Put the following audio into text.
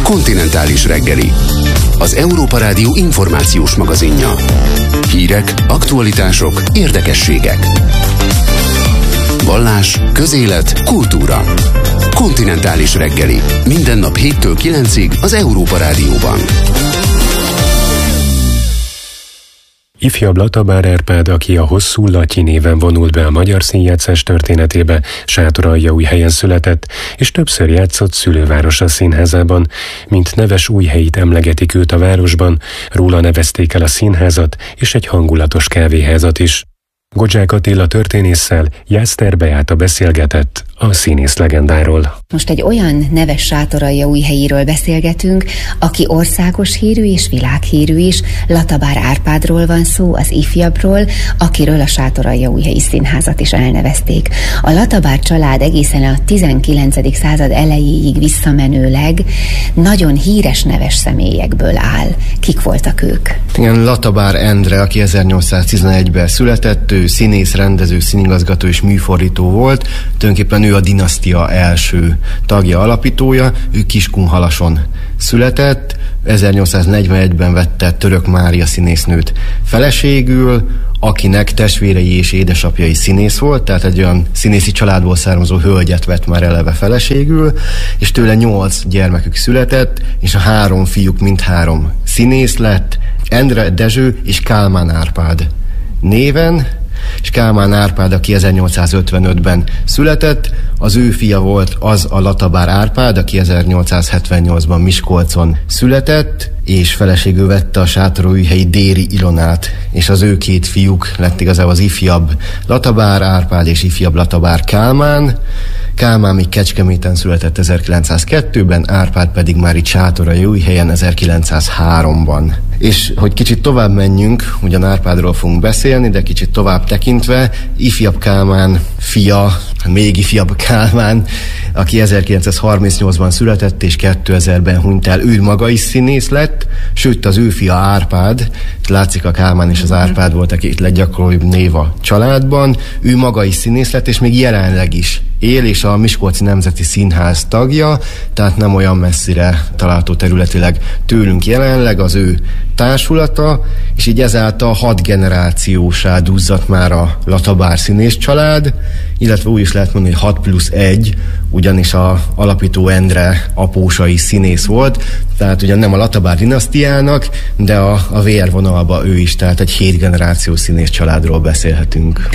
Kontinentális reggeli. Az Európa Rádió információs magazinja. Hírek, aktualitások, érdekességek. Vallás, közélet, kultúra. Kontinentális reggeli. Minden nap 7-től 9-ig az Európa Rádióban. Ifjabb Latabár Árpád, aki a Hosszú Latyi néven vonult be a magyar színjátszás történetébe, Sátoraljaújhelyen született, és többször játszott szülővárosa színházában. Mint neves újhelyit emlegetik őt a városban, róla nevezték el a színházat és egy hangulatos kávéházat is. Godzsák Attila történésszel Jászter Beáta beszélgetett a színész legendáról. Most egy olyan neves Sátoraljaújhelyiről beszélgetünk, aki országos hírű és világhírű is. Latabár Árpádról van szó, az ifjabbról, akiről a Sátoraljaújhelyi Színházat is elnevezték. A Latabár család egészen a 19. század elejéig visszamenőleg nagyon híres neves személyekből áll. Kik voltak ők? Igen, Latabár Endre, aki 1811-ben született, ő színész, rendező, színigazgató és műfordító volt. Tulajdonképpen ő a dinasztia első tagja, alapítója. Ő Kiskunhalason született. 1841-ben vette Török Mária színésznőt feleségül, akinek testvérei és édesapjai színész volt, tehát egy olyan színészi családból származó hölgyet vett már eleve feleségül, és tőle 8 gyermekük született, és a 3 fiúk mindhárom színész lett, Endre Dezső és Kálmán Árpád néven, és Kálmán Árpád, aki 1855-ben született, az ő fia volt az a Latabár Árpád, aki 1878-ban Miskolcon született, és feleségül vette a Sátoraljaújhelyi Déri Ilonát, és az ő 2 fiúk lett igazából az ifjabb Latabár Árpád és ifjabb Latabár Kálmán. Kálmán még Kecskeméten született 1902-ben, Árpád pedig már itt Sátoraljaújhelyen 1903-ban. És hogy kicsit tovább menjünk, ugyan Árpádról fogunk beszélni, de kicsit tovább tekintve, ifjabb Kálmán fia, még ifjabb Kálmán, aki 1938-ban született és 2000-ben hunyt el, ő maga is színész lett, sőt az ő fia Árpád, látszik a Kálmán és az Árpád volt a két leggyakoribb név a családban, ő maga is színész lett, és még jelenleg is él, és a Miskolci Nemzeti Színház tagja, tehát nem olyan messzire található területileg tőlünk jelenleg az ő társulata, és így ezáltal 6 generációsá duzzadt már a Latabár színész család, illetve úgy is lehet mondani, hogy 6+1, ugyanis a alapító Endre apósa is színész volt, tehát ugyan nem a Latabár dinasztiának, de a vérvonalba ő is, tehát egy 7 generációs színész családról beszélhetünk.